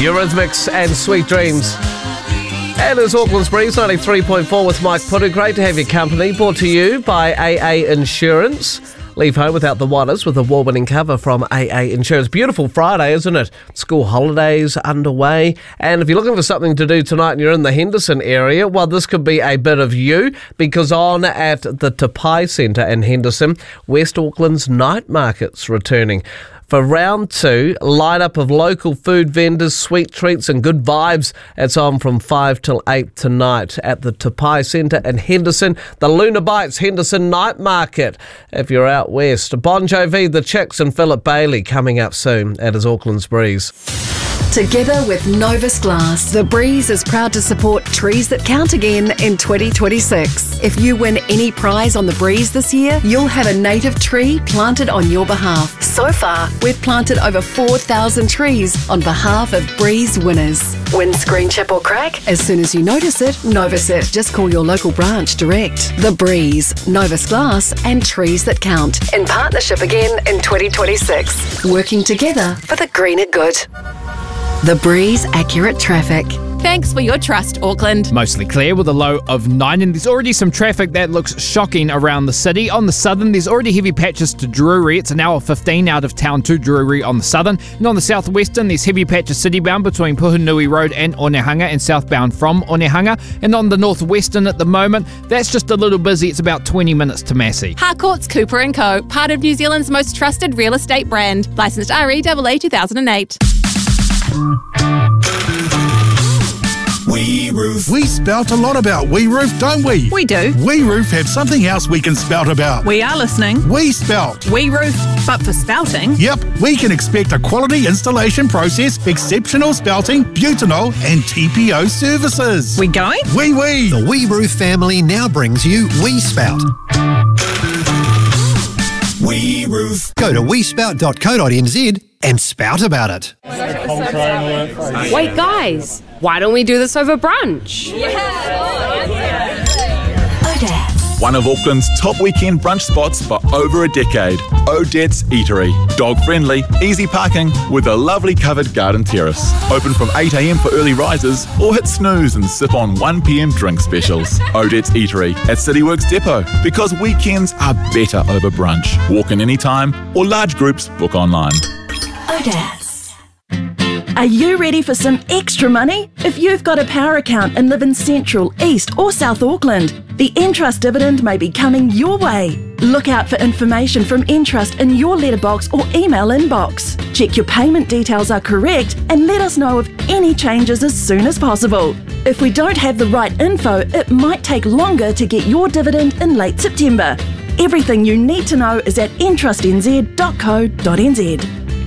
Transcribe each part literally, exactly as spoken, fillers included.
Eurythmics and Sweet Dreams. And it's Auckland's Breeze, ninety-three point four with Mike Putter. Great to have your company. Brought to you by A A Insurance. Leave home without the waters with a award-winning cover from A A Insurance. Beautiful Friday, isn't it? School holidays underway. And if you're looking for something to do tonight and you're in the Henderson area, well, this could be a bit of you, because on at the Te Pai Centre in Henderson, West Auckland's night market's returning. For round two, lineup of local food vendors, sweet treats and good vibes. It's on from five till eight tonight at the Te Pai Centre in Henderson. The Luna Bites Henderson Night Market if you're out west. Bon Jovi, The Chicks and Philip Bailey coming up soon at his Auckland's Breeze. Together with Novus Glass, The Breeze is proud to support Trees That Count again in twenty twenty-six. If you win any prize on The Breeze this year, you'll have a native tree planted on your behalf. So far, we've planted over four thousand trees on behalf of Breeze winners. Windscreen chip or crack? As soon as you notice it, Novus it. Just call your local branch direct. The Breeze, Novus Glass and Trees That Count. In partnership again in twenty twenty-six. Working together for the greener good. The Breeze Accurate Traffic. Thanks for your trust, Auckland. Mostly clear with a low of nine, and there's already some traffic that looks shocking around the city. On the southern, there's already heavy patches to Drury. It's an hour fifteen out of town to Drury on the southern. And on the southwestern, there's heavy patches citybound between Puhunui Road and Onehunga, and southbound from Onehunga. And on the northwestern at the moment, that's just a little busy. It's about twenty minutes to Massey. Harcourts Cooper and Co, part of New Zealand's most trusted real estate brand. Licensed R E A A two thousand eight. We Roof. We spout a lot about We Roof, don't we? We do. We Roof have something else we can spout about. We are listening. We spout. We Roof, but for spouting. Yep, we can expect a quality installation process, exceptional spouting, butanol and T P O services. We going? We we. The We Roof family now brings you We Spout. We Roof. Go to we spout dot co dot n z and spout about it. Wait, guys, why don't we do this over brunch? One of Auckland's top weekend brunch spots for over a decade. Odette's Eatery. Dog-friendly, easy parking with a lovely covered garden terrace. Open from eight a m for early risers, or hit snooze and sip on one p m drink specials. Odette's Eatery at Cityworks Depot, because weekends are better over brunch. Walk in anytime, or large groups book online. Odette's. Are you ready for some extra money? If you've got a power account and live in Central, East or South Auckland, the Entrust dividend may be coming your way. Look out for information from Entrust in your letterbox or email inbox. Check your payment details are correct and let us know of any changes as soon as possible. If we don't have the right info, it might take longer to get your dividend in late September. Everything you need to know is at entrust n z dot co dot n z.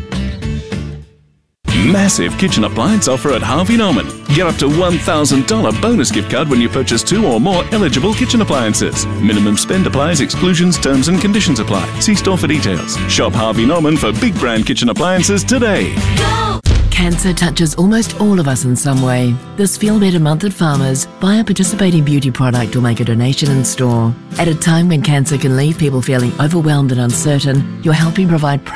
Massive kitchen appliance offer at Harvey Norman. Get up to one thousand dollars bonus gift card when you purchase two or more eligible kitchen appliances. Minimum spend applies, exclusions, terms and conditions apply. See store for details. Shop Harvey Norman for big brand kitchen appliances today. Go! Cancer touches almost all of us in some way. This Feel Better Month at Farmers, buy a participating beauty product or make a donation in store. At a time when cancer can leave people feeling overwhelmed and uncertain, you're helping provide